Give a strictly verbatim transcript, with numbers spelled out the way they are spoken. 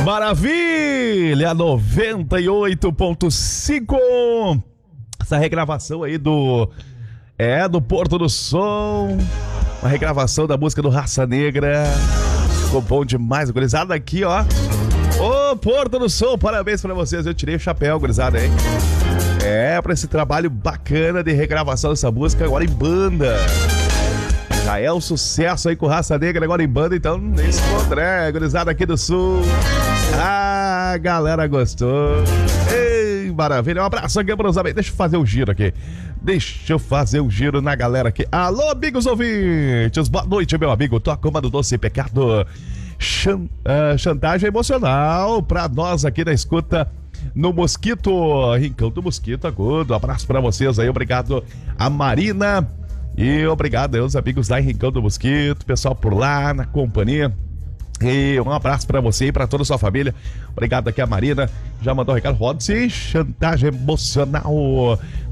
Maravilha, noventa e oito ponto cinco. Essa regravação aí do é do Porto do Som, uma regravação da música do Raça Negra. Ficou bom demais, gurizada, aqui, ó. Ô, Porto do Som, parabéns pra vocês. Eu tirei o chapéu, gurizada, hein? É, pra esse trabalho bacana de regravação dessa música agora em banda. Já é um sucesso aí com Raça Negra agora em banda, então nem se encontré, gurizada aqui do Sul. Ah, galera gostou. Ei, maravilha. Um abraço aqui para os amigos. Deixa eu fazer um giro aqui. Deixa eu fazer um giro na galera aqui. Alô, amigos ouvintes. Boa noite, meu amigo. Toca uma do Doce Pecado. Chan, uh, chantagem emocional pra nós aqui na escuta no Mosquito. Rincão do Mosquito Agudo. Um abraço pra vocês aí. Obrigado a Marina. E obrigado aos amigos lá em Rincão do Mosquito. Pessoal por lá na companhia. E um abraço pra você e pra toda a sua família. Obrigado aqui a Marina. Já mandou um recado. Roda-se chantagem emocional.